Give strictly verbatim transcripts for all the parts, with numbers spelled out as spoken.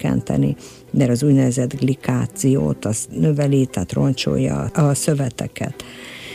csökkenteni, mert az úgynevezett glikációt az növeli, tehát roncsolja a szöveteket.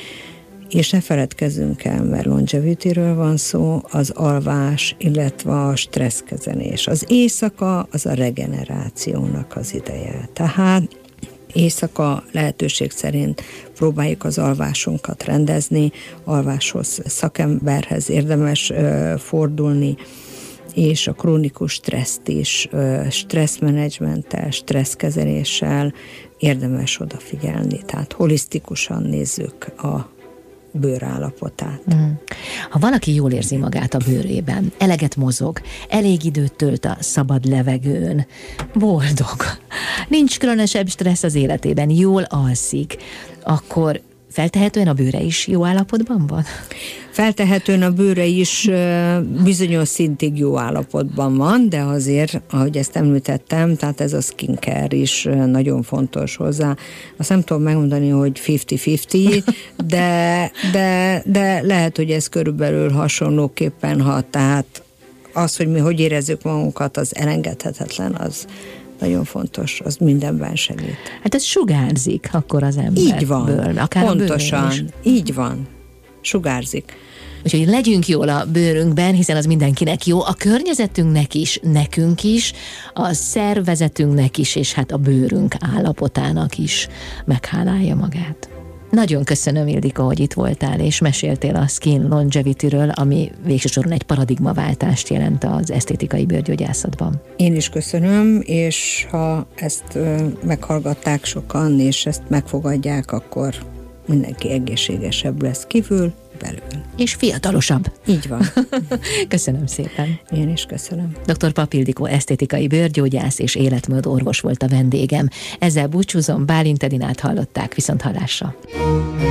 És ne feledkezzünk el, mert longevity-ről van szó, az alvás, illetve a stresszkezelés. Az éjszaka az a regenerációnak az ideje. Tehát éjszaka lehetőség szerint próbáljuk az alvásunkat rendezni, alváshoz szakemberhez érdemes ö, fordulni, és a krónikus stresszt is ö, stresszmenedzsmenttel, stresszkezeléssel érdemes odafigyelni. Tehát holisztikusan nézzük a bőrállapotát. Mm. Ha valaki jól érzi magát a bőrében, eleget mozog, elég időt tölt a szabad levegőn, boldog, nincs különösebb stressz az életében, jól alszik, akkor feltehetően a bőre is jó állapotban van? Feltehetően a bőre is bizonyos szintig jó állapotban van, de azért, ahogy ezt említettem, tehát ez a skincare is nagyon fontos hozzá. Azt nem tudom megmondani, hogy fifty-fifty, de, de, de lehet, hogy ez körülbelül hasonlóképpen hat, tehát az, hogy mi hogy érezzük magunkat, az elengedhetetlen, az nagyon fontos, az mindenben segít. Hát ez sugárzik akkor az emberből. Így van, akár pontosan, így van, sugárzik. Úgyhogy legyünk jól a bőrünkben, hiszen az mindenkinek jó, a környezetünknek is, nekünk is, a szervezetünknek is, és hát a bőrünk állapotának is meghálálja magát. Nagyon köszönöm, Ildikó, hogy itt voltál, és meséltél a Skin Longevity-ről, ami végső soron egy paradigmaváltást jelent az esztétikai bőrgyógyászatban. Én is köszönöm, és ha ezt meghallgatták sokan, és ezt megfogadják, akkor mindenki egészségesebb lesz kívül, belül. És fiatalosabb. Így van. Köszönöm szépen. Én is köszönöm. doktor Papp Ildikó esztétikai bőrgyógyász és életmód orvos volt a vendégem. Ezzel búcsúzom, Bálint Edinát hallották, viszont hallásra.